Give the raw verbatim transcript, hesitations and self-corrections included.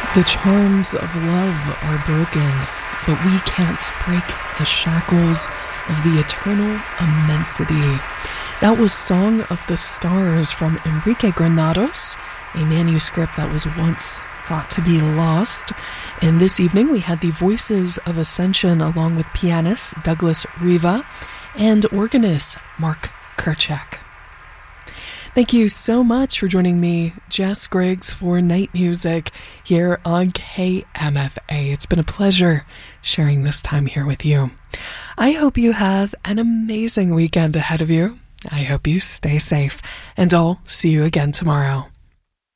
The charms of love are broken, but we can't break the shackles of the eternal immensity. That was Song of the Stars from Enrique Granados, a manuscript that was once thought to be lost. And this evening we had the Voices of Ascension along with pianist Douglas Riva and organist Mark Kerchak. Thank you so much for joining me, Jess Griggs, for Night Music here on K M F A. It's been a pleasure sharing this time here with you. I hope you have an amazing weekend ahead of you. I hope you stay safe, and I'll see you again tomorrow.